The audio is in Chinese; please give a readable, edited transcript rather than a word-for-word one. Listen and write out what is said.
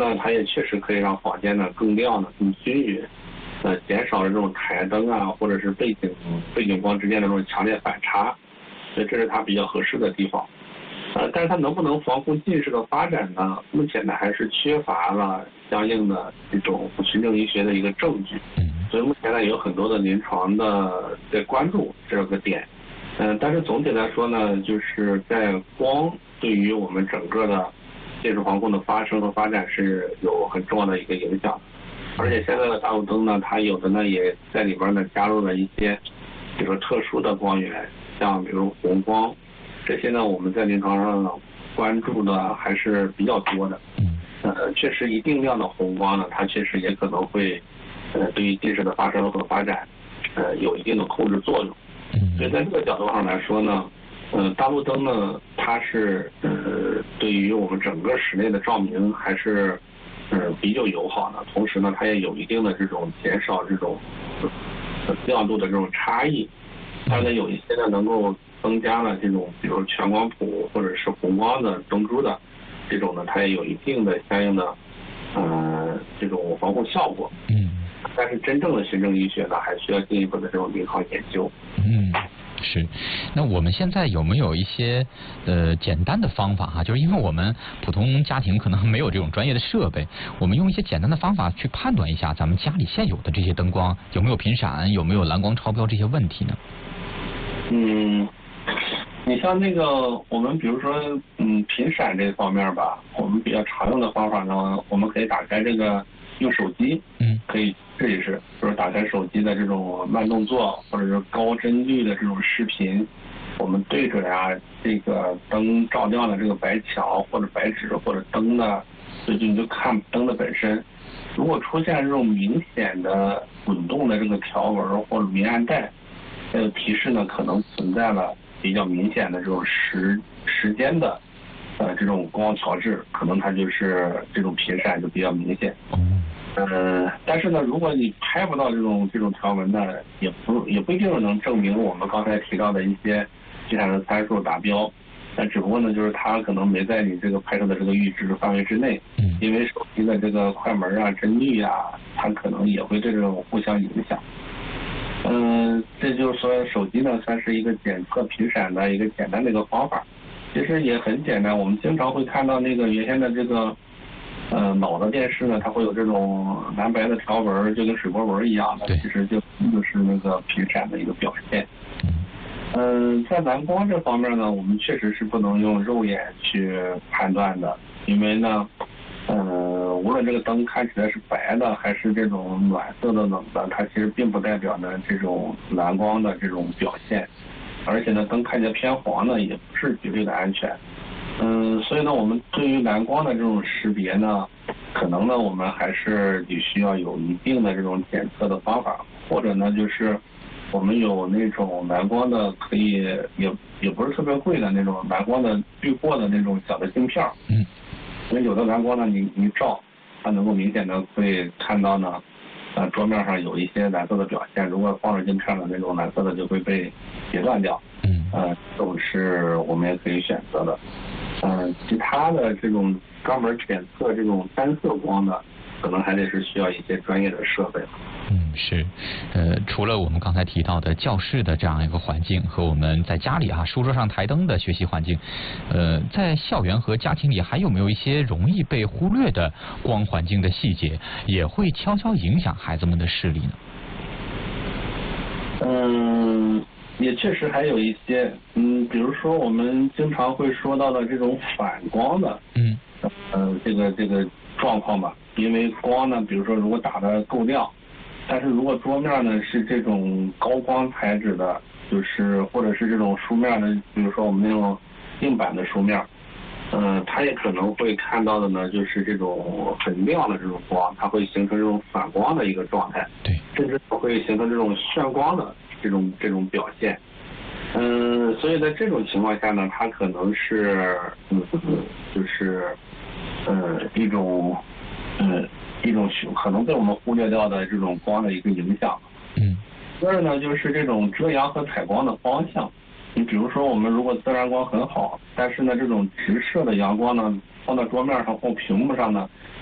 呢，它也确实可以让房间呢更亮呢、更均匀，减少了这种台灯啊或者是背景光之间的这种强烈反差，所以这是它比较合适的地方。但是它能不能防控近视的发展呢？目前呢还是缺乏了相应的这种循证医学的一个证据，所以目前呢有很多的临床的在关注这个点。但是总体来说呢，就是在光对于我们整个的近视防控的发生和发展是有很重要的一个影响。而且现在的大路灯呢，它有的呢也在里边呢加入了一些比如说特殊的光源，像比如红光，这些呢我们在临床上呢关注的还是比较多的。确实一定量的红光呢，它确实也可能会对于近视的发生和发展有一定的控制作用。所以在这个角度上来说呢，大路灯呢，它是对于我们整个室内的照明还是比较友好的，同时呢，它也有一定的这种减少这种亮度的这种差异。它呢有一些呢能够增加了这种比如全光谱或者是红光的灯珠的这种呢，它也有一定的相应的这种防控效果。但是真正的循证医学呢，还需要进一步的这种临床研究。 是。那我们现在有没有一些简单的方法哈？就是因为我们普通家庭可能没有这种专业的设备，我们用一些简单的方法去判断一下咱们家里现有的这些灯光有没有频闪，有没有蓝光超标这些问题呢？ 你像那个我们比如说频闪这方面吧，我们比较常用的方法呢，我们可以打开这个用手机，可以试一试，就是打开手机的这种慢动作或者是高帧率的这种视频，我们对准这个灯照亮的这个白墙或者白纸或者灯的，所以你就看灯的本身，如果出现这种明显的滚动的这个条纹或者明暗带，这个提示呢可能存在了比较明显的这种时间的这种光调制，可能它就是这种频闪就比较明显。但是呢，如果你拍不到这种条纹呢，也不一定能证明我们刚才提到的一些频闪的参数达标。但只不过呢，就是它可能没在你这个拍摄的这个阈值范围之内，因为手机的这个快门帧率它可能也会对这种互相影响。这就是说手机呢算是一个检测频闪的一个简单的一个方法，其实也很简单。我们经常会看到那个原先的这个老的电视呢，它会有这种蓝白的条纹，就跟水波纹一样的，其实就是那个频闪的一个表现。在蓝光这方面呢，我们确实是不能用肉眼去判断的，因为呢无论这个灯看起来是白的还是这种暖色的冷的，它其实并不代表呢这种蓝光的这种表现，而且呢灯看起来偏黄呢也不是绝对的安全。所以呢我们对于蓝光的这种识别呢，可能呢我们还是得需要有一定的这种检测的方法，或者呢就是我们有那种蓝光的可以也不是特别贵的那种蓝光的滤过的那种小的镜片。因为有的蓝光呢，你一照，它能够明显的会看到呢，桌面上有一些蓝色的表现。如果放着镜片的那种蓝色的就会被截断掉。这种是我们也可以选择的。其他的这种专门检测这种单色光的，可能还得是需要一些专业的设备。 是。除了我们刚才提到的教室的这样一个环境和我们在家里书桌上台灯的学习环境，在校园和家庭里还有没有一些容易被忽略的光环境的细节，也会悄悄影响孩子们的视力呢？ 也确实还有一些，比如说我们经常会说到的这种反光的，这个状况吧。因为光呢，比如说如果打得够亮，但是如果桌面呢是这种高光材质的，就是或者是这种书面的，比如说我们那种硬板的书面，它也可能会看到的呢，就是这种很亮的这种光，它会形成这种反光的一个状态，甚至会形成这种眩光的这种表现。所以在这种情况下呢，它可能是就是一种可能被我们忽略掉的这种光的一个影响。第二呢，就是这种遮阳和采光的方向。你比如说我们如果自然光很好，但是呢这种直射的阳光呢放到桌面上或屏幕上呢，